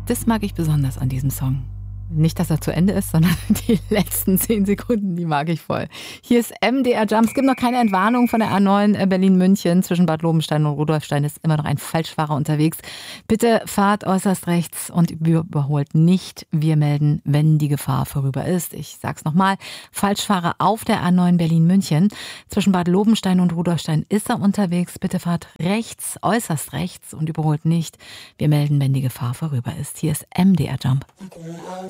Das mag ich besonders an diesem Song. Nicht, dass er zu Ende ist, sondern die letzten 10 Sekunden, die mag ich voll. Hier ist MDR Jump. Es gibt noch keine Entwarnung von der A9 Berlin-München. Zwischen Bad Lobenstein und Rudolfstein ist immer noch ein Falschfahrer unterwegs. Bitte fahrt äußerst rechts und überholt nicht. Wir melden, wenn die Gefahr vorüber ist. Ich sag's nochmal. Falschfahrer auf der A9 Berlin-München. Zwischen Bad Lobenstein und Rudolfstein ist er unterwegs. Bitte fahrt rechts, äußerst rechts und überholt nicht. Wir melden, wenn die Gefahr vorüber ist. Hier ist MDR Jump.